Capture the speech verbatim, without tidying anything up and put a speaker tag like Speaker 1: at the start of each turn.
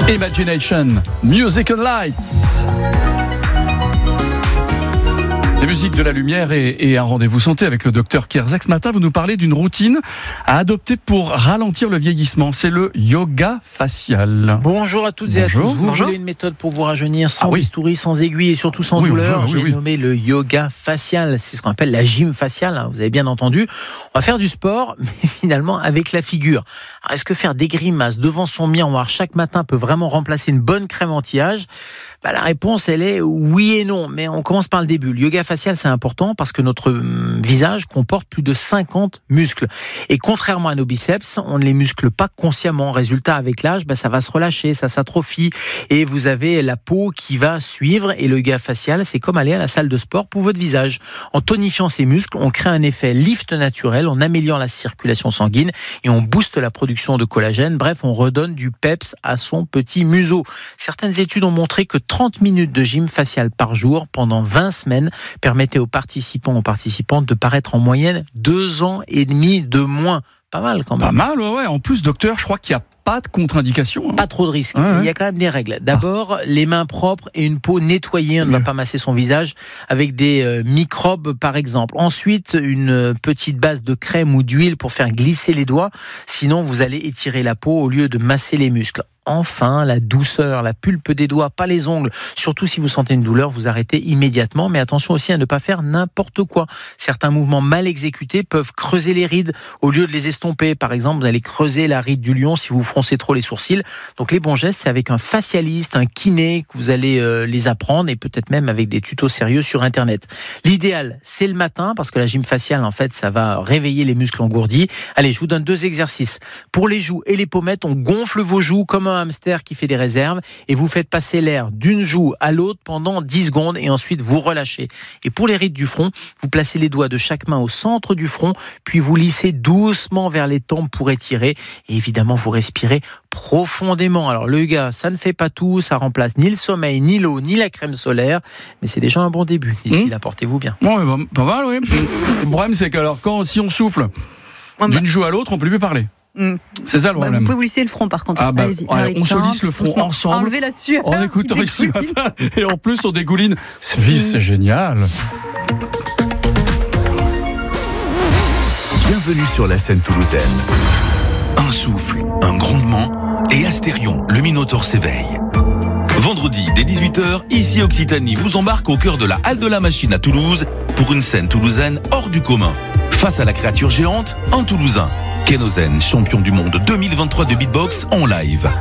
Speaker 1: Imagination, Music and Lights. La musique de la lumière et, et un rendez-vous santé avec le docteur Kierzek. Ce matin, vous nous parlez d'une routine à adopter pour ralentir le vieillissement. C'est le yoga facial.
Speaker 2: Bonjour à toutes
Speaker 1: Bonjour.
Speaker 2: et à tous. Vous
Speaker 1: Bonjour.
Speaker 2: voulez une méthode pour vous rajeunir sans
Speaker 1: Ah oui.
Speaker 2: bistouri, sans aiguille et surtout sans
Speaker 1: Oui,
Speaker 2: douleur?
Speaker 1: oui, oui,
Speaker 2: J'ai
Speaker 1: oui.
Speaker 2: nommé le yoga facial. C'est ce qu'on appelle la gym faciale. Hein, vous avez bien entendu. On va faire du sport, mais finalement avec la figure. Alors, est-ce que faire des grimaces devant son miroir chaque matin peut vraiment remplacer une bonne crème anti-âge? Bah, la réponse, elle est oui et non. Mais on commence par le début. Le yoga facial, c'est important parce que notre hum, visage comporte plus de cinquante muscles. Et contrairement à nos biceps, on ne les muscle pas consciemment. Résultat, avec l'âge, bah, ça va se relâcher, ça s'atrophie. Et vous avez la peau qui va suivre. Et le yoga facial, c'est comme aller à la salle de sport pour votre visage. En tonifiant ces muscles, on crée un effet lift naturel, on améliore la circulation sanguine et on booste la production de collagène. Bref, on redonne du peps à son petit museau. Certaines études ont montré que trente minutes de gym facial par jour pendant vingt semaines permettaient aux participants, aux participantes de paraître en moyenne deux ans et demi de moins. Pas mal quand même.
Speaker 1: Pas mal, ouais, ouais. En plus, docteur, je crois qu'il n'y a pas de contre-indication. Hein.
Speaker 2: Pas trop de risques.
Speaker 1: Ouais, ouais.
Speaker 2: Il y a quand même des règles. D'abord, ah. les mains propres et une peau nettoyée. On ne va pas masser son visage avec des euh, microbes, par exemple. Ensuite, une petite base de crème ou d'huile pour faire glisser les doigts. Sinon, vous allez étirer la peau au lieu de masser les muscles. Enfin, la douceur, la pulpe des doigts, pas les ongles. Surtout si vous sentez une douleur, vous arrêtez immédiatement. Mais attention aussi à ne pas faire n'importe quoi. Certains mouvements mal exécutés peuvent creuser les rides au lieu de les estomper. Par exemple, vous allez creuser la ride du lion si vous froncez trop les sourcils. Donc les bons gestes, c'est avec un facialiste, un kiné que vous allez euh, les apprendre et peut-être même avec des tutos sérieux sur Internet. L'idéal, c'est le matin parce que la gym faciale, en fait, ça va réveiller les muscles engourdis. Allez, je vous donne deux exercices. Pour les joues et les pommettes, on gonfle vos joues comme un un hamster qui fait des réserves et vous faites passer l'air d'une joue à l'autre pendant dix secondes et ensuite vous relâchez. Et pour les rides du front, vous placez les doigts de chaque main au centre du front, puis vous lissez doucement vers les tempes pour étirer et évidemment vous respirez profondément. Alors le yoga, ça ne fait pas tout, ça remplace ni le sommeil, ni l'eau, ni la crème solaire, mais c'est déjà un bon début. D'ici là, portez-vous bien.
Speaker 1: Ouais, bah, pas mal, oui. Le problème, c'est que alors, quand, si on souffle d'une joue à l'autre, on ne peut plus parler.
Speaker 3: Mmh.
Speaker 1: C'est ça le
Speaker 3: bah,
Speaker 1: problème.
Speaker 3: Vous pouvez vous lisser le front par contre.
Speaker 1: Ah bah,
Speaker 3: Allez-y.
Speaker 1: allez,
Speaker 3: Allez,
Speaker 1: on se
Speaker 3: tiens,
Speaker 1: lisse le front
Speaker 3: doucement.
Speaker 1: ensemble.
Speaker 3: Enlevez la sueur.
Speaker 1: En écoutant ici matin. Et en plus, on dégouline. C'est vif, c'est génial.
Speaker 4: Bienvenue sur la scène toulousaine. Un souffle, un grondement et Astérion, le Minotaure s'éveille. Vendredi, dès dix-huit heures, ici Occitanie vous embarque au cœur de la Halle de la Machine à Toulouse pour une scène toulousaine hors du commun. Face à la créature géante, un Toulousain. Ken Ozen, champion du monde deux mille vingt-trois de beatbox en live.